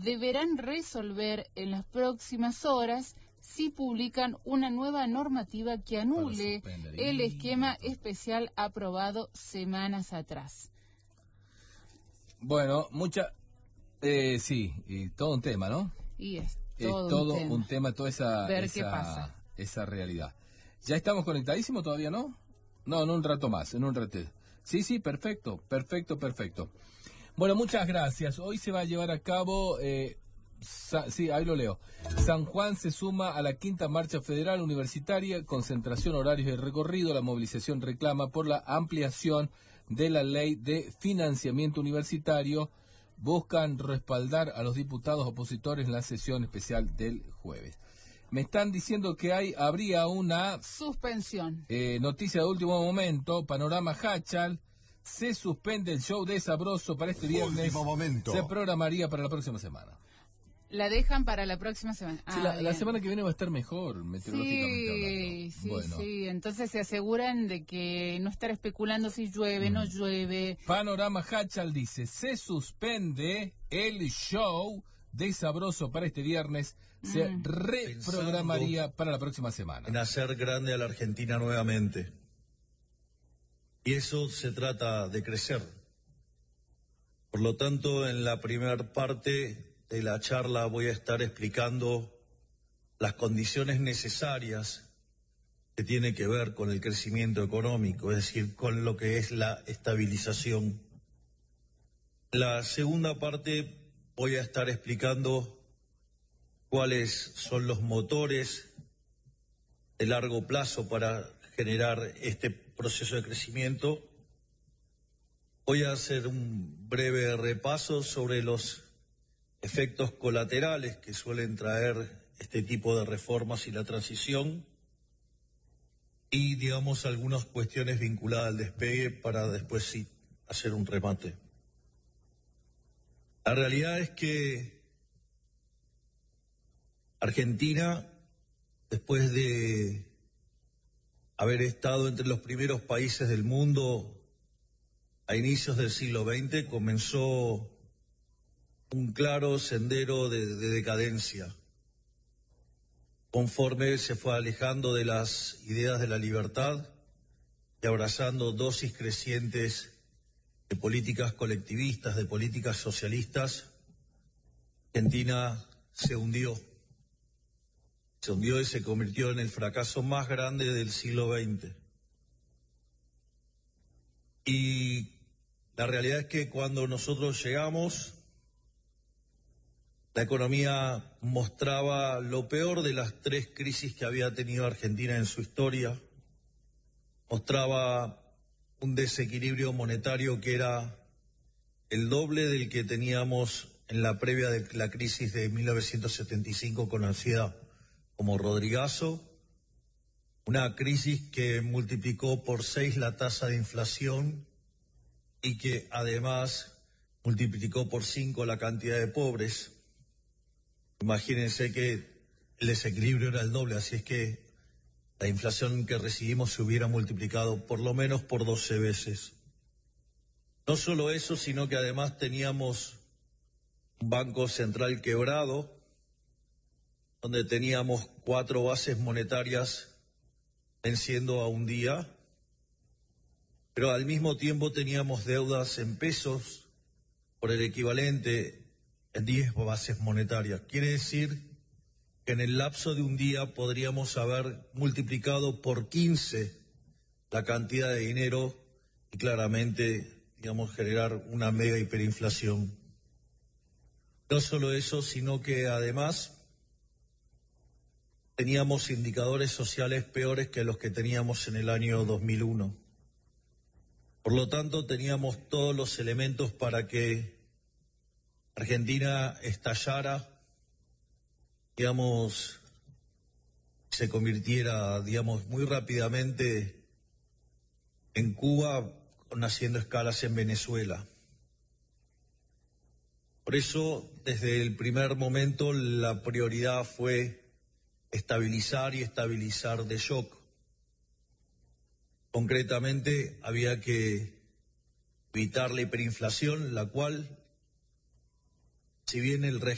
deberán resolver en las próximas horas si publican una nueva normativa que anule el esquema especial aprobado semanas atrás. Bueno, sí, y todo un tema, ¿no? Y es todo un tema, toda qué pasa. Esa realidad. ¿Ya estamos conectadísimos todavía, no? No, en un rato más, en un rato. Sí, perfecto. Bueno, muchas gracias. Hoy se va a llevar a cabo, sí, ahí lo leo. San Juan se suma a la 5ª Marcha Federal Universitaria, concentración, horarios de recorrido. La movilización reclama por la ampliación de la ley de financiamiento universitario. Buscan respaldar a los diputados opositores en la sesión especial del jueves. Me están diciendo que habría una suspensión. Noticia de último momento, Panorama Hachal. Se suspende el show de Sabroso para este viernes. Último momento. Se programaría para la próxima semana. La dejan para la próxima semana. Sí, la semana que viene va a estar mejor, meteorológicamente hablando. Sí, bueno. sí. Entonces se aseguran de que no estar especulando si llueve, no llueve. Panorama Hachal dice, se suspende el show de Sabroso para este viernes. Se reprogramaría para la próxima semana. En hacer grande a la Argentina nuevamente. Y eso se trata de crecer. Por lo tanto, en la primera parte de la charla voy a estar explicando las condiciones necesarias que tiene que ver con el crecimiento económico, es decir, con lo que es la estabilización. La segunda parte voy a estar explicando cuáles son los motores de largo plazo para generar este proceso de crecimiento. Voy a hacer un breve repaso sobre los efectos colaterales que suelen traer este tipo de reformas y la transición y, digamos, algunas cuestiones vinculadas al despegue para después sí hacer un remate. La realidad es que Argentina, después de haber estado entre los primeros países del mundo a inicios del siglo XX, comenzó un claro sendero de decadencia. Conforme se fue alejando de las ideas de la libertad y abrazando dosis crecientes de políticas colectivistas, de políticas socialistas, Argentina se hundió. Se hundió y se convirtió en el fracaso más grande del siglo XX. Y la realidad es que cuando nosotros llegamos, la economía mostraba lo peor de las 3 crisis que había tenido Argentina en su historia. Mostraba un desequilibrio monetario que era el doble del que teníamos en la previa de la crisis de 1975 conocida como Rodrigazo. Una crisis que multiplicó por 6 la tasa de inflación y que además multiplicó por 5 la cantidad de pobres. Imagínense que el desequilibrio era el doble, así es que la inflación que recibimos se hubiera multiplicado por lo menos por 12 veces. No solo eso, sino que además teníamos un banco central quebrado, donde teníamos 4 bases monetarias venciendo a un día, pero al mismo tiempo teníamos deudas en pesos por el equivalente en 10 bases monetarias. Quiere decir que en el lapso de un día podríamos haber multiplicado por 15 la cantidad de dinero y claramente, digamos, generar una mega hiperinflación. No solo eso, sino que además teníamos indicadores sociales peores que los que teníamos en el año 2001. Por lo tanto, teníamos todos los elementos para que Argentina estallara, digamos, se convirtiera, digamos, muy rápidamente en Cuba, haciendo escalas en Venezuela. Por eso, desde el primer momento, la prioridad fue estabilizar y estabilizar de shock. Concretamente, había que evitar la hiperinflación, la cual, si bien el régimen